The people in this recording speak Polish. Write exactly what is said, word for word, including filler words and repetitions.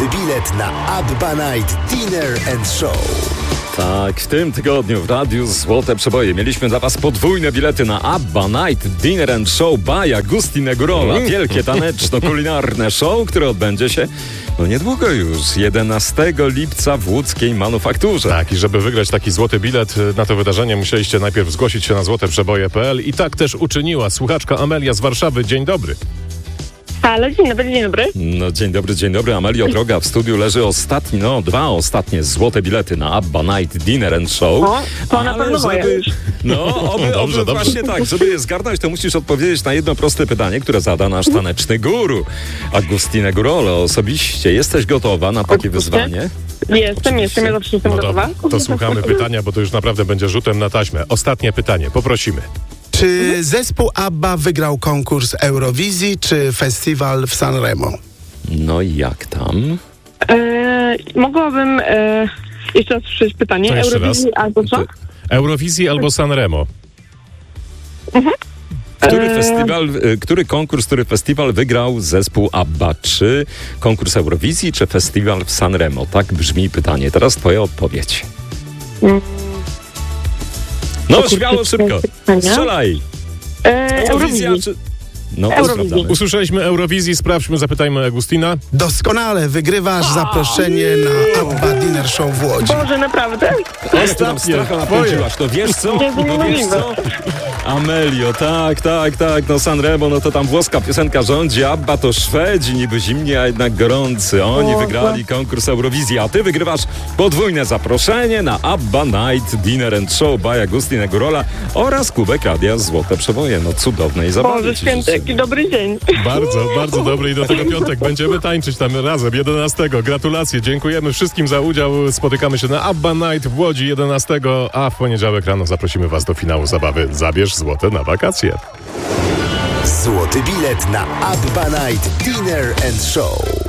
Złoty bilet na ABBA Night Dinner and Show. Tak, w tym tygodniu w Radiu Złote Przeboje mieliśmy dla Was podwójne bilety na ABBA Night Dinner and Show by Agustin Gurola. Wielkie taneczno-kulinarne show, które odbędzie się no niedługo już, jedenastego lipca w łódzkiej Manufakturze. Tak, i żeby wygrać taki złoty bilet na to wydarzenie, musieliście najpierw zgłosić się na złoteprzeboje kropka p l i tak też uczyniła słuchaczka Amelia z Warszawy. Dzień dobry. Halo, dzień dobry, dzień dobry. No dzień dobry, dzień dobry. Amelio, droga, w studiu leży ostatni, no dwa ostatnie złote bilety na ABBA Night Dinner and Show. O, to na pewno moje. No, oby, dobrze, oby dobrze. właśnie tak, żeby je zgarnąć, to musisz odpowiedzieć na jedno proste pytanie, które zada nasz taneczny guru, Agustin Gurola. Osobiście jesteś gotowa na takie wyzwanie? Jestem, jestem, ja zawsze jestem No gotowa. to, to słuchamy pytania, bo to już naprawdę będzie rzutem na taśmę. Ostatnie pytanie, poprosimy. Czy zespół ABBA wygrał konkurs Eurowizji, czy festiwal w Sanremo? No i jak tam? E, mogłabym e, jeszcze raz słyszeć pytanie. To jeszcze Eurowizji raz. albo co? Eurowizji albo Sanremo? Który Eee. festiwal, y, który konkurs, który festiwal wygrał zespół ABBA? Czy konkurs Eurowizji, czy festiwal w Sanremo? Tak brzmi pytanie. Teraz twoja odpowiedź. Mm. No, Konkurs śmiało, szybko. pytania? Strzelaj. E, Eurowizji. czy... No, to Eurowizji. sprawdzamy. Usłyszeliśmy Eurowizji, sprawdźmy, zapytajmy Agustina. Doskonale, wygrywasz zaproszenie na ABBA Dinner Show w Łodzi. Boże, naprawdę? Ale ty nam stracha napędziłaś. To wiesz co? To jest No wiesz niemożliwe. co? Amelio, tak, tak, tak. No Sanremo, no to tam włoska piosenka rządzi. ABBA to Szwedzi, niby zimni, a jednak gorący. Oni O, wygrali konkurs Eurowizji, a ty wygrywasz podwójne zaproszenie na ABBA Night Dinner and Show by Agustin Gurola oraz kubek Radia Złote Przeboje. No cudownej zabawy Boże ci święty, życzę. jaki dobry dzień. Bardzo, bardzo dobry i do tego piątek będziemy tańczyć tam razem jedenastego. Gratulacje, dziękujemy wszystkim za udział. Spotykamy się na ABBA Night w Łodzi jedenastego, a w poniedziałek rano zaprosimy Was do finału zabawy Zabierz złote na wakacje. Złoty bilet na ABBA Night Dinner and Show.